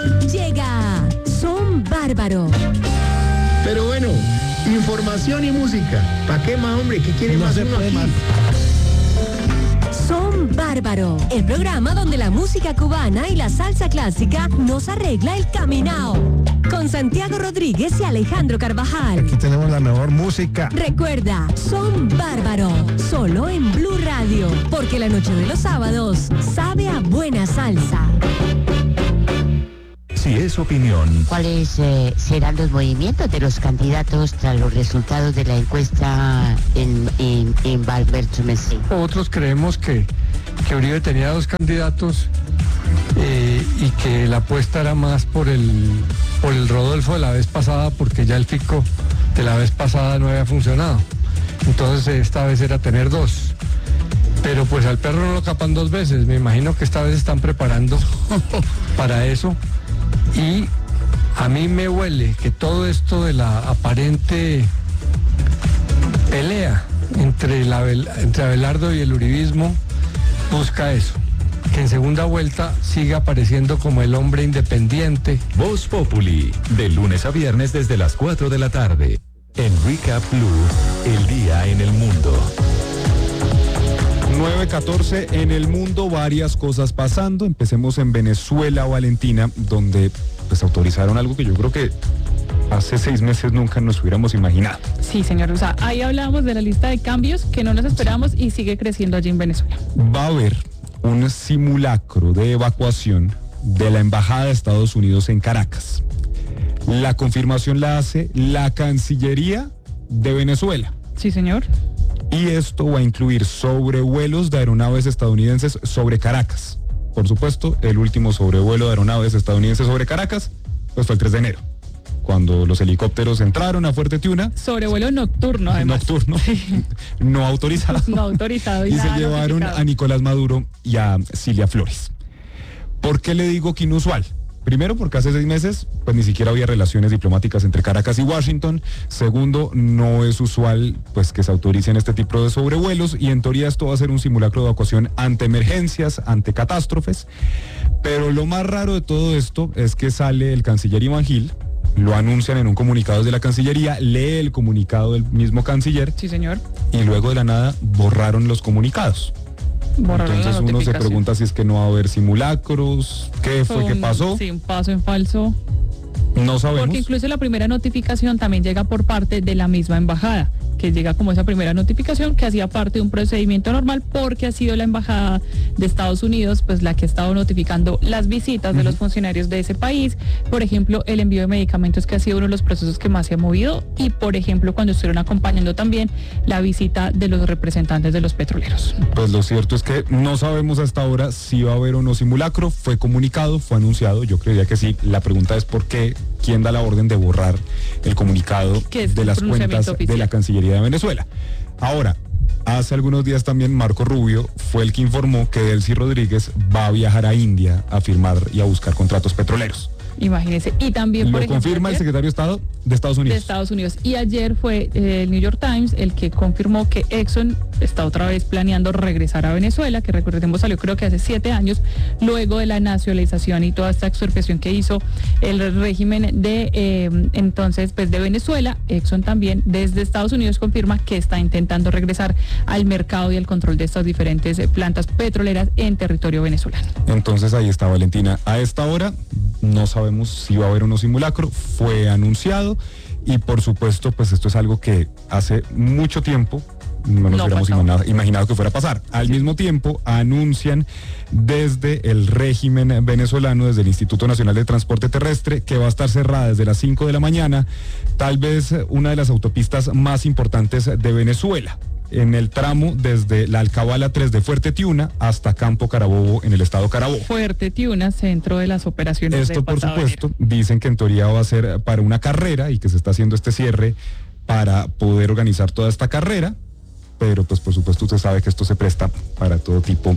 Llega Son Bárbaro. Pero bueno, información y música. ¿Para qué más, hombre? ¿Qué quiere más uno aquí? Son Bárbaro, el programa donde la música cubana y la salsa clásica nos arregla el caminao. Con Santiago Rodríguez y Alejandro Carvajal. Aquí tenemos la mejor música. Recuerda, Son Bárbaro, solo en Blue Radio, porque la noche de los sábados sabe a buena salsa. Si es opinión. ¿Cuáles serán los movimientos de los candidatos tras los resultados de la encuesta en Valverso Messi? Otros creemos que Uribe tenía dos candidatos y que la apuesta era más por el Rodolfo de la vez pasada, porque ya el Fico de la vez pasada no había funcionado. Entonces esta vez era tener dos. Pero pues al perro no lo capan dos veces. Me imagino que esta vez están preparando para eso. Y a mí me huele que todo esto de la aparente pelea entre Abelardo y el uribismo busca eso, que en segunda vuelta siga apareciendo como el hombre independiente. Voz Populi, de lunes a viernes desde las 4 de la tarde. En Recap Blue, el día en el mundo. 9:14 en el mundo, varias cosas pasando. Empecemos en Venezuela, Valentina, donde pues autorizaron algo que yo creo que hace 6 meses nunca nos hubiéramos imaginado. Sí, señor. O sea, ahí hablábamos de la lista de cambios que no nos esperábamos y sigue creciendo allí en Venezuela. Va a haber un simulacro de evacuación de la Embajada de Estados Unidos en Caracas. La confirmación la hace la Cancillería de Venezuela. Sí, señor. Y esto va a incluir sobrevuelos de aeronaves estadounidenses sobre Caracas. Por supuesto, el último sobrevuelo de aeronaves estadounidenses sobre Caracas pues fue el 3 de enero, cuando los helicópteros entraron a Fuerte Tiuna. Sobrevuelo nocturno, además. Nocturno, sí. No autorizado. No autorizado. Y se llevaron notificado a Nicolás Maduro y a Cilia Flores. ¿Por qué le digo que inusual? Primero, porque hace 6 meses, pues ni siquiera había relaciones diplomáticas entre Caracas y Washington. Segundo, no es usual, pues, que se autoricen este tipo de sobrevuelos. Y en teoría esto va a ser un simulacro de evacuación ante emergencias, ante catástrofes. Pero lo más raro de todo esto es que sale el canciller Iván Gil, lo anuncian en un comunicado desde la Cancillería, lee el comunicado del mismo canciller. Sí, señor. Y luego de la nada borraron los comunicados. Entonces uno se pregunta si es que no va a haber simulacros, qué fue que pasó. Sí, un paso en falso. No sabemos. Porque incluso la primera notificación también llega por parte de la misma embajada, que llega como esa primera notificación que hacía parte de un procedimiento normal, porque ha sido la embajada de Estados Unidos pues la que ha estado notificando las visitas de los funcionarios de ese país. Por ejemplo, el envío de medicamentos, que ha sido uno de los procesos que más se ha movido, y por ejemplo cuando estuvieron acompañando también la visita de los representantes de los petroleros. Pues lo cierto es que no sabemos hasta ahora si va a haber o no simulacro. Fue comunicado, fue anunciado, yo creería que sí. La pregunta es por qué, quién da la orden de borrar el comunicado de las cuentas oficial de la Cancillería de Venezuela. Ahora, hace algunos días también Marco Rubio fue el que informó que Delcy Rodríguez va a viajar a India a firmar y a buscar contratos petroleros. Imagínese. Y también, por ejemplo, confirma el secretario de Estado de Estados Unidos. De Estados Unidos. Y ayer fue el New York Times el que confirmó que Exxon está otra vez planeando regresar a Venezuela, que recordemos salió creo que hace 7 años, luego de la nacionalización y toda esta expropiación que hizo el régimen de entonces pues de Venezuela. Exxon también desde Estados Unidos confirma que está intentando regresar al mercado y al control de estas diferentes plantas petroleras en territorio venezolano. Entonces ahí está, Valentina. A esta hora no sabemos si va a haber o no simulacro, fue anunciado y por supuesto pues esto es algo que hace mucho tiempo no nos hubiéramos imaginado que fuera a pasar. Al mismo tiempo anuncian desde el régimen venezolano, desde el Instituto Nacional de Transporte Terrestre, que va a estar cerrada desde las 5 de la mañana, tal vez una de las autopistas más importantes de Venezuela, en el tramo desde la Alcabala 3 de Fuerte Tiuna hasta Campo Carabobo en el estado Carabobo. Fuerte Tiuna, centro de las operaciones. Esto, por supuesto, dicen que en teoría va a ser para una carrera y que se está haciendo este cierre para poder organizar toda esta carrera, pero pues por supuesto usted sabe que esto se presta para todo tipo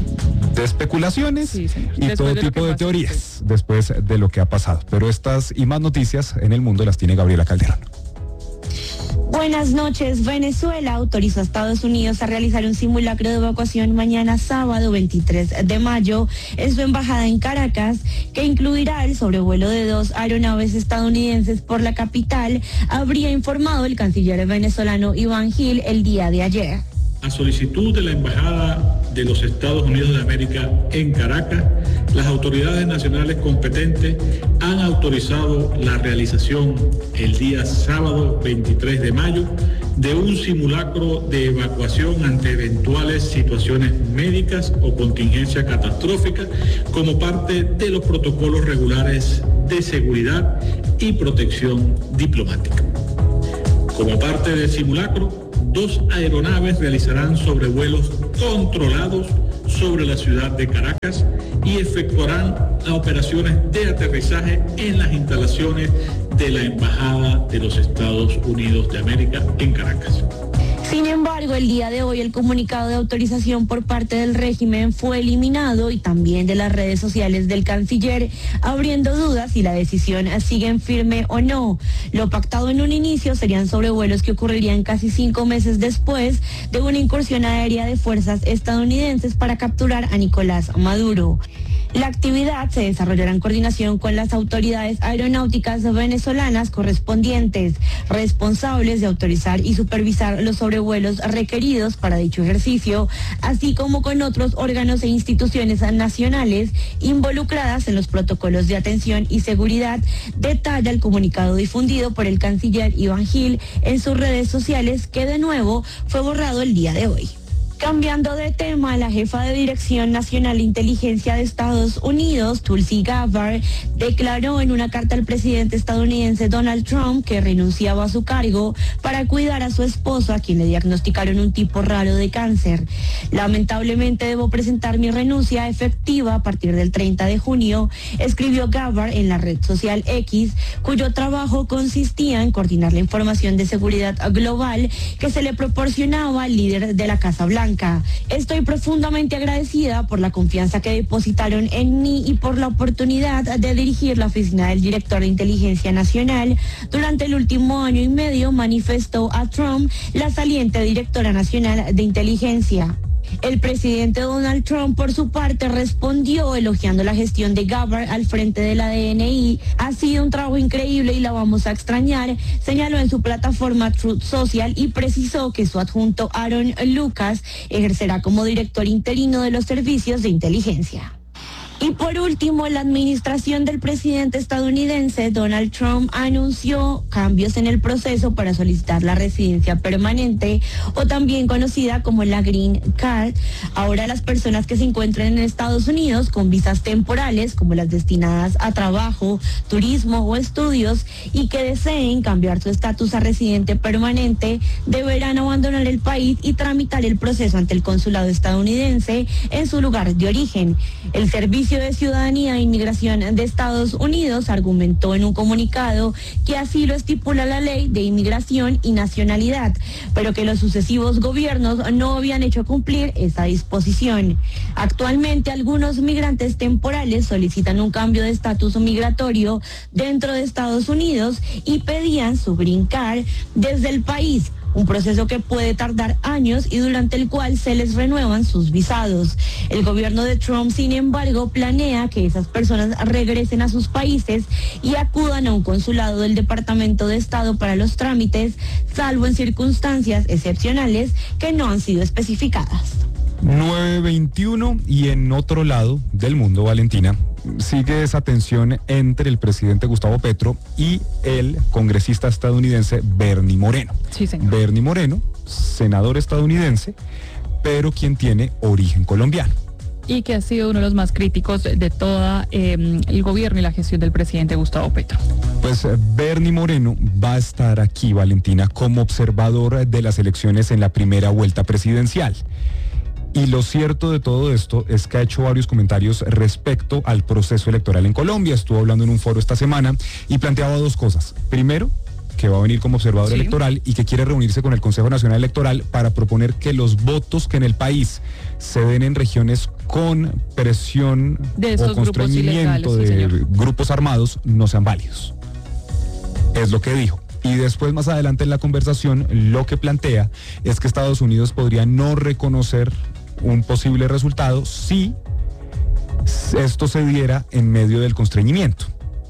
de especulaciones y todo tipo de teorías después de lo que ha pasado. Pero estas y más noticias en el mundo las tiene Gabriela Calderón. Buenas noches. Venezuela autorizó a Estados Unidos a realizar un simulacro de evacuación mañana sábado 23 de mayo en su embajada en Caracas, que incluirá el sobrevuelo de 2 aeronaves estadounidenses por la capital, habría informado el canciller venezolano Iván Gil el día de ayer. A solicitud de la Embajada de los Estados Unidos de América en Caracas, las autoridades nacionales competentes han autorizado la realización el día sábado 23 de mayo de un simulacro de evacuación ante eventuales situaciones médicas o contingencia catastrófica como parte de los protocolos regulares de seguridad y protección diplomática. Como parte del simulacro, 2 aeronaves realizarán sobrevuelos controlados sobre la ciudad de Caracas y efectuarán operaciones de aterrizaje en las instalaciones de la Embajada de los Estados Unidos de América en Caracas. Sin embargo, el día de hoy el comunicado de autorización por parte del régimen fue eliminado y también de las redes sociales del canciller, abriendo dudas si la decisión sigue en firme o no. Lo pactado en un inicio serían sobrevuelos que ocurrirían casi 5 meses después de una incursión aérea de fuerzas estadounidenses para capturar a Nicolás Maduro. La actividad se desarrollará en coordinación con las autoridades aeronáuticas venezolanas correspondientes, responsables de autorizar y supervisar los sobrevuelos requeridos para dicho ejercicio, así como con otros órganos e instituciones nacionales involucradas en los protocolos de atención y seguridad, detalla el comunicado difundido por el canciller Iván Gil en sus redes sociales, que de nuevo fue borrado el día de hoy. Cambiando de tema, la jefa de Dirección Nacional de Inteligencia de Estados Unidos, Tulsi Gabbard, declaró en una carta al presidente estadounidense Donald Trump que renunciaba a su cargo para cuidar a su esposo, a quien le diagnosticaron un tipo raro de cáncer. Lamentablemente debo presentar mi renuncia efectiva a partir del 30 de junio, escribió Gabbard en la red social X, cuyo trabajo consistía en coordinar la información de seguridad global que se le proporcionaba al líder de la Casa Blanca. Estoy profundamente agradecida por la confianza que depositaron en mí y por la oportunidad de dirigir la oficina del director de Inteligencia Nacional durante el último año y medio, manifestó a Trump la saliente directora nacional de inteligencia. El presidente Donald Trump, por su parte, respondió elogiando la gestión de Gabbard al frente de la DNI. Ha sido un trabajo increíble y la vamos a extrañar, señaló en su plataforma Truth Social y precisó que su adjunto Aaron Lucas ejercerá como director interino de los servicios de inteligencia. Y por último, la administración del presidente estadounidense Donald Trump anunció cambios en el proceso para solicitar la residencia permanente, o también conocida como la Green Card. Ahora las personas que se encuentren en Estados Unidos con visas temporales, como las destinadas a trabajo, turismo o estudios, y que deseen cambiar su estatus a residente permanente, deberán abandonar el país y tramitar el proceso ante el consulado estadounidense en su lugar de origen. El Servicio de Ciudadanía e Inmigración de Estados Unidos argumentó en un comunicado que así lo estipula la Ley de Inmigración y Nacionalidad, pero que los sucesivos gobiernos no habían hecho cumplir esa disposición. Actualmente, algunos migrantes temporales solicitan un cambio de estatus migratorio dentro de Estados Unidos y pedían su Green Card desde el país, un proceso que puede tardar años y durante el cual se les renuevan sus visados. El gobierno de Trump, sin embargo, planea que esas personas regresen a sus países y acudan a un consulado del Departamento de Estado para los trámites, salvo en circunstancias excepcionales que no han sido especificadas. 9:21, y en otro lado del mundo, Valentina, sigue esa tensión entre el presidente Gustavo Petro y el congresista estadounidense Bernie Moreno. Sí, señor. Bernie Moreno, senador estadounidense, pero quien tiene origen colombiano. Y que ha sido uno de los más críticos de toda el gobierno y la gestión del presidente Gustavo Petro. Pues Bernie Moreno va a estar aquí, Valentina, como observador de las elecciones en la primera vuelta presidencial. Y lo cierto de todo esto es que ha hecho varios comentarios respecto al proceso electoral en Colombia. Estuvo hablando en un foro esta semana y planteaba 2 cosas. Primero, que va a venir como observador electoral y que quiere reunirse con el Consejo Nacional Electoral para proponer que los votos que en el país se den en regiones con presión o constreñimiento de grupos armados no sean válidos. Es lo que dijo. Y después, más adelante en la conversación, lo que plantea es que Estados Unidos podría no reconocer un posible resultado si esto se diera en medio del constreñimiento.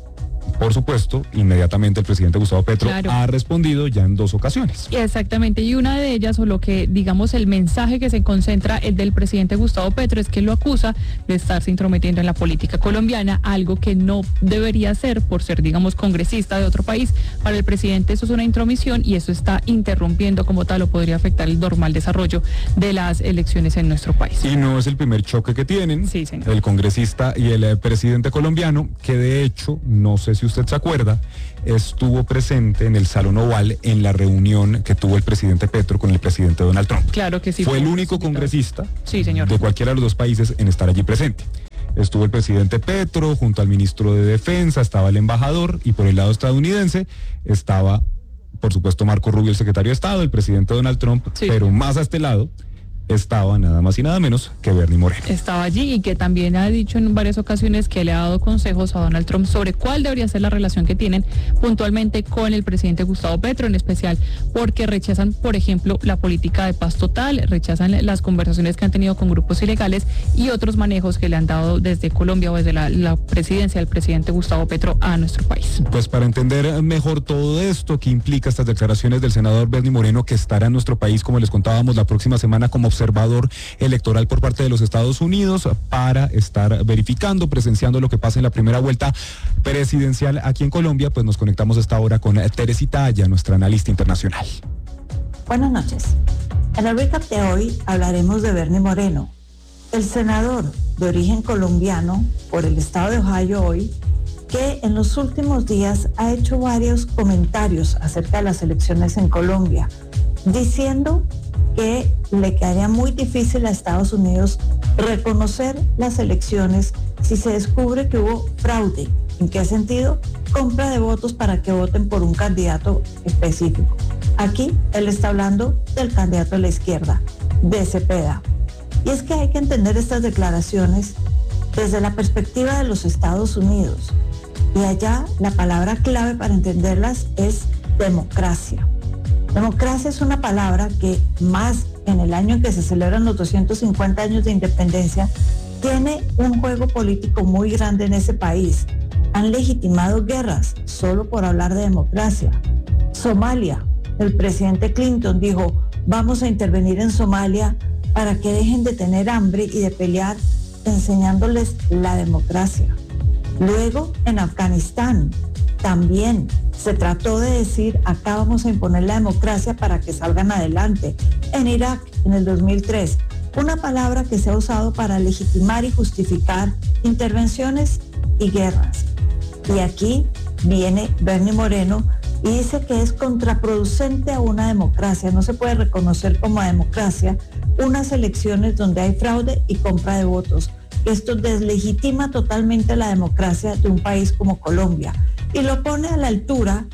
Por supuesto, inmediatamente el presidente Gustavo Petro ha respondido ya en 2 ocasiones. Exactamente, y una de ellas, o lo que digamos el mensaje que se concentra es del presidente Gustavo Petro, es que lo acusa de estarse intrometiendo en la política colombiana, algo que no debería hacer por ser, digamos, congresista de otro país. Para el presidente eso es una intromisión y eso está interrumpiendo como tal o podría afectar el normal desarrollo de las elecciones en nuestro país. Y no es el primer choque que tienen, el congresista y el presidente colombiano, que de hecho, no sé si usted se acuerda, estuvo presente en el Salón Oval en la reunión que tuvo el presidente Petro con el presidente Donald Trump. Claro que sí. Fue el único congresista señor, de cualquiera de los 2 países en estar allí presente. Estuvo el presidente Petro junto al ministro de Defensa, estaba el embajador, y por el lado estadounidense estaba, por supuesto, Marco Rubio, el secretario de Estado, el presidente Donald Trump, pero más a este lado estaba nada más y nada menos que Bernie Moreno. Estaba allí y que también ha dicho en varias ocasiones que le ha dado consejos a Donald Trump sobre cuál debería ser la relación que tienen puntualmente con el presidente Gustavo Petro, en especial porque rechazan, por ejemplo, la política de paz total, rechazan las conversaciones que han tenido con grupos ilegales y otros manejos que le han dado desde Colombia o desde la presidencia del presidente Gustavo Petro a nuestro país. Pues para entender mejor todo esto que implica estas declaraciones del senador Bernie Moreno, que estará en nuestro país, como les contábamos, la próxima semana como observador electoral por parte de los Estados Unidos, para estar verificando, presenciando lo que pasa en la primera vuelta presidencial aquí en Colombia, pues nos conectamos a esta hora con Teresita Aya, nuestra analista internacional. Buenas noches. En el recap de hoy hablaremos de Bernie Moreno, el senador de origen colombiano por el estado de Ohio hoy, que en los últimos días ha hecho varios comentarios acerca de las elecciones en Colombia, diciendo que le quedaría muy difícil a Estados Unidos reconocer las elecciones si se descubre que hubo fraude. ¿En qué sentido? Compra de votos para que voten por un candidato específico. Aquí él está hablando del candidato de la izquierda, de Cepeda. Y es que hay que entender estas declaraciones desde la perspectiva de los Estados Unidos. Y allá la palabra clave para entenderlas es democracia. Democracia es una palabra que, más en el año en que se celebran los 250 años de independencia, tiene un juego político muy grande en ese país. Han legitimado guerras solo por hablar de democracia. Somalia, el presidente Clinton dijo, vamos a intervenir en Somalia para que dejen de tener hambre y de pelear, enseñándoles la democracia. Luego, en Afganistán, también se trató de decir, acá vamos a imponer la democracia para que salgan adelante. En Irak, en el 2003, una palabra que se ha usado para legitimar y justificar intervenciones y guerras. Y aquí viene Bernie Moreno y dice que es contraproducente a una democracia. No se puede reconocer como democracia unas elecciones donde hay fraude y compra de votos. Esto deslegitima totalmente la democracia de un país como Colombia y lo pone a la altura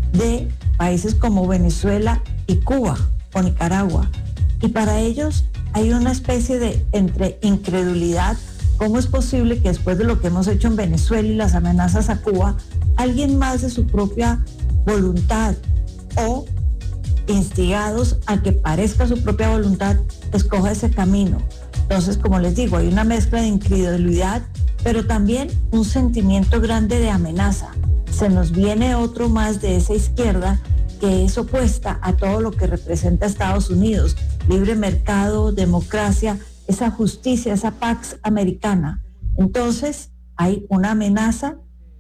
de países como Venezuela y Cuba o Nicaragua. Y para ellos hay una especie de entre incredulidad. ¿Cómo es posible que después de lo que hemos hecho en Venezuela y las amenazas a Cuba, alguien más de su propia voluntad o instigados a que parezca su propia voluntad escoja ese camino? Entonces, como les digo, hay una mezcla de incredulidad, pero también un sentimiento grande de amenaza. Se nos viene otro más de esa izquierda que es opuesta a todo lo que representa Estados Unidos, libre mercado, democracia, esa justicia, esa Pax americana. Entonces, hay una amenaza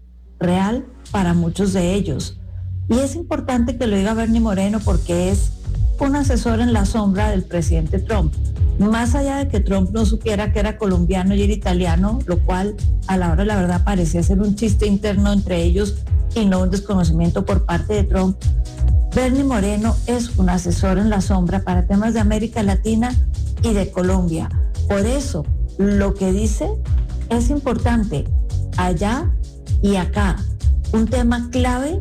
real para muchos de ellos. Y es importante que lo diga Bernie Moreno porque es un asesor en la sombra del presidente Trump. Más allá de que Trump no supiera que era colombiano y era italiano, lo cual a la hora de la verdad parecía ser un chiste interno entre ellos y no un desconocimiento por parte de Trump, Bernie Moreno es un asesor en la sombra para temas de América Latina y de Colombia. Por eso, lo que dice es importante allá y acá. Un tema clave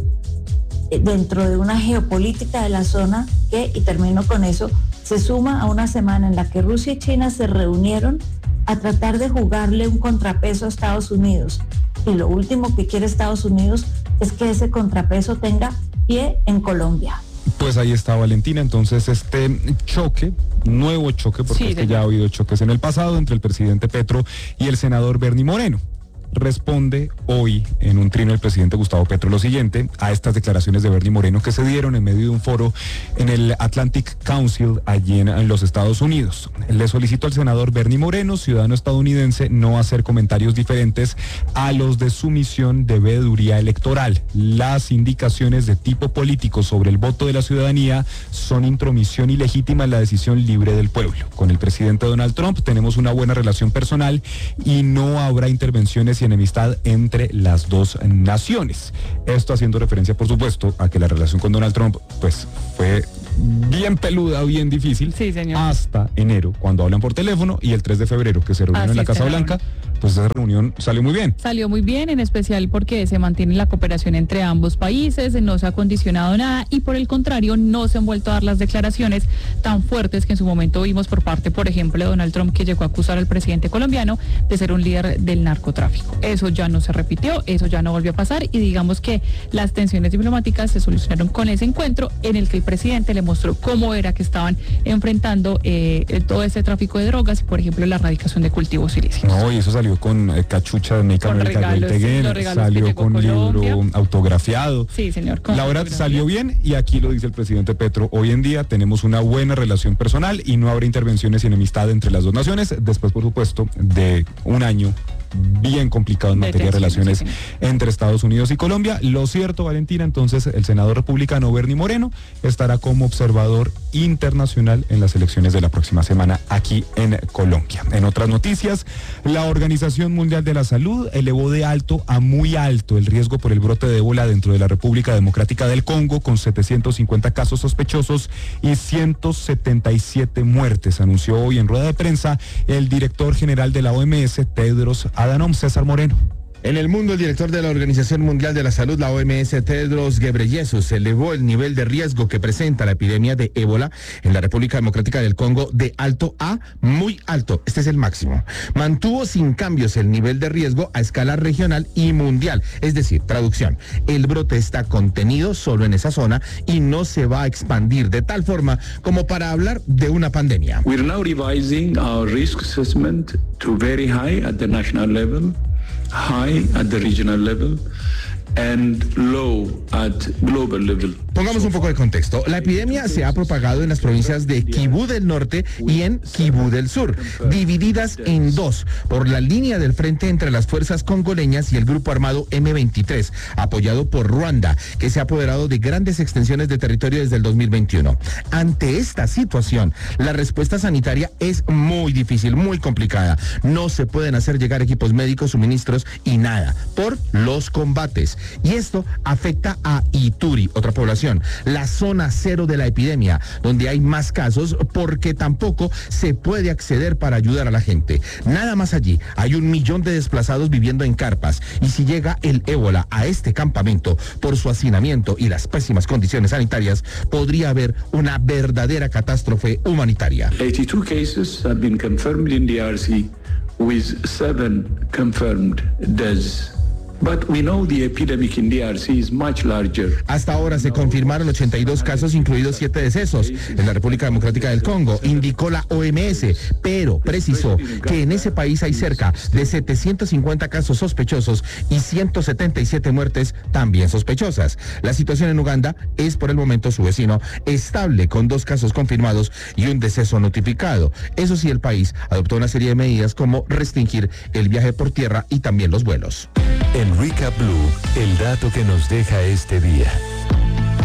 dentro de una geopolítica de la zona que, y termino con eso, se suma a una semana en la que Rusia y China se reunieron a tratar de jugarle un contrapeso a Estados Unidos. y lo último que quiere Estados Unidos es que ese contrapeso tenga pie en Colombia. Pues ahí está, Valentina. Entonces este nuevo choque, porque Sí, es que ya ha habido choques en el pasado entre el presidente Petro y el senador Bernie Moreno. Responde hoy en un trino el presidente Gustavo Petro lo siguiente a estas declaraciones de Bernie Moreno que se dieron en medio de un foro en el Atlantic Council allí en los Estados Unidos. Le solicitó al senador Bernie Moreno, ciudadano estadounidense, no hacer comentarios diferentes a los de su misión de veeduría electoral. Las indicaciones de tipo político sobre el voto de la ciudadanía son intromisión ilegítima en la decisión libre del pueblo. Con el presidente Donald Trump tenemos una buena relación personal y no habrá intervenciones y enemistad entre las dos naciones. Esto haciendo referencia, por supuesto, a que la relación con Donald Trump pues fue bien peluda, bien difícil, sí, señor, hasta enero, cuando hablan por teléfono, y el 3 de febrero, que se reunieron en la Casa Blanca, pues esa reunión salió muy bien. Salió muy bien, en especial porque se mantiene la cooperación entre ambos países, no se ha condicionado nada y por el contrario no se han vuelto a dar las declaraciones tan fuertes que en su momento vimos por parte, por ejemplo, de Donald Trump, que llegó a acusar al presidente colombiano de ser un líder del narcotráfico. Eso ya no se repitió, eso ya no volvió a pasar y digamos que las tensiones diplomáticas se solucionaron con ese encuentro en el que el presidente le mostró cómo era que estaban enfrentando todo ese tráfico de drogas y, por ejemplo, la erradicación de cultivos ilícitos. No, y eso salió con cachucha de Make America Great Again, salió con libro autografiado. Sí, señor. La verdad salió bien y aquí lo dice el presidente Petro. Hoy en día tenemos una buena relación personal y no habrá intervenciones y enemistad entre las dos naciones. Después, por supuesto, de un año bien complicado en materia de relaciones entre Estados Unidos y Colombia. Lo cierto, Valentina, entonces el senador republicano Bernie Moreno estará como observador internacional en las elecciones de la próxima semana aquí en Colombia. En otras noticias, la Organización Mundial de la Salud elevó de alto a muy alto el riesgo por el brote de ébola dentro de la República Democrática del Congo, con 750 casos sospechosos y 177 muertes, anunció hoy en rueda de prensa el director general de la OMS, Tedros Adhanom Ghebreyesus. En el mundo, el director de la Organización Mundial de la Salud, la OMS, Tedros Ghebreyesus, elevó el nivel de riesgo que presenta la epidemia de ébola en la República Democrática del Congo de alto a muy alto. Este es el máximo. Mantuvo sin cambios el nivel de riesgo a escala regional y mundial. Es decir, traducción, el brote está contenido solo en esa zona y no se va a expandir de tal forma como para hablar de una pandemia. We're now revising our risk assessment to very high at the national level, high at the regional level, and low at global level. Pongamos un poco de contexto. La epidemia se ha propagado en las provincias de Kivu del Norte y en Kivu del Sur, divididas en dos por la línea del frente entre las fuerzas congoleñas y el grupo armado M23, apoyado por Ruanda, que se ha apoderado de grandes extensiones de territorio desde el 2021. Ante esta situación, la respuesta sanitaria es muy difícil, muy complicada. No se pueden hacer llegar equipos médicos, suministros y nada, por los combates. Y esto afecta a Ituri, otra población, la zona cero de la epidemia, donde hay más casos porque tampoco se puede acceder para ayudar a la gente. Nada más allí, hay 1 millón de desplazados viviendo en carpas y si llega el ébola a este campamento por su hacinamiento y las pésimas condiciones sanitarias, podría haber una verdadera catástrofe humanitaria. 82 cases have been confirmed in DRC with 7 confirmed deaths. But we know the epidemic in DRC is much larger. Hasta ahora se confirmaron 82 casos, incluidos 7 decesos en la República Democrática del Congo, indicó la OMS, pero precisó que en ese país hay cerca de 750 casos sospechosos y 177 muertes también sospechosas. La situación en Uganda es por el momento, su vecino, estable, con 2 casos confirmados y 1 deceso notificado. Eso sí, el país adoptó una serie de medidas como restringir el viaje por tierra y también los vuelos. En Recap Blue, el dato que nos deja este día.